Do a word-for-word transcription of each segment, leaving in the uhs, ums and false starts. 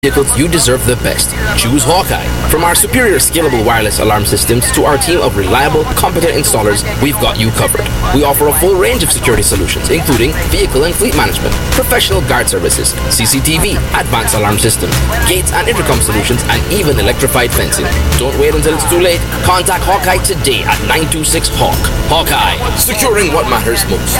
vehicles, you deserve the best. Choose Hawkeye. From our superior scalable wireless alarm systems to our team of reliable, competent installers, we've got you covered. We offer a full range of security solutions, including vehicle and fleet management, professional guard services, C C T V, advanced alarm systems, gates and intercom solutions, and even electrified fencing. Don't wait until it's too late. Contact Hawkeye today at nine two six Hawk. Hawkeye, securing what matters most.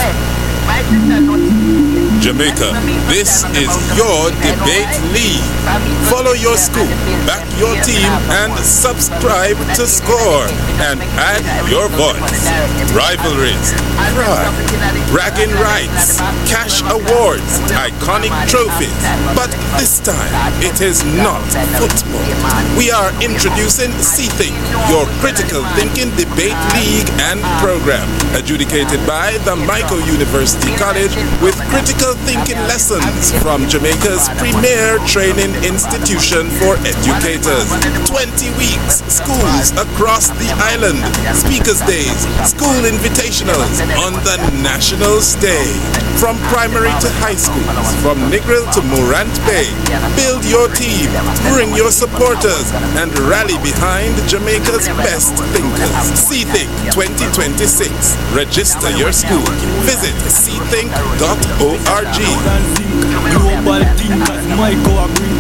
Jamaica, this is your debate league. Follow your school, back your team, and subscribe to SCORE and add your voice. Rivalries, pride, bragging rights, cash awards, iconic trophies. But this time, it is not football. We are introducing C-Think, your critical thinking debate league and program, adjudicated by the Michael University College with critical thinking lessons from Jamaica's premier training institution for educators. twenty weeks, schools across the island, speakers days, school invitationals on the national stage. From primary to high schools, from Negril to Morant Bay, build your team, bring your supporters, and rally behind Jamaica's best thinkers. C-Think twenty twenty-six. Register your school. Visit c think dot org. Global thinkers, Michael agree.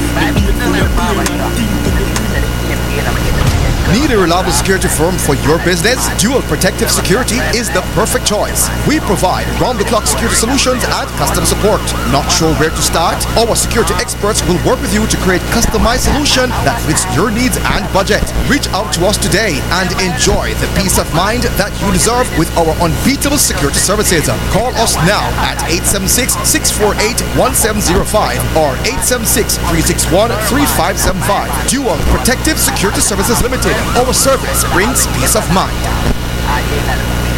Need a reliable security firm for your business? Dual Protective Security is the perfect choice. We provide round-the-clock security solutions and custom support. Not sure where to start? Our security experts will work with you to create customized solution that fits your needs and budget. Reach out to us today and enjoy the peace of mind that you deserve with our unbeatable security services. Call us now at eight seven six, six four eight, one seven zero five or eight seven six, three six one, three five seven five. Dual Protective Security Services Limited. Our service brings peace of mind.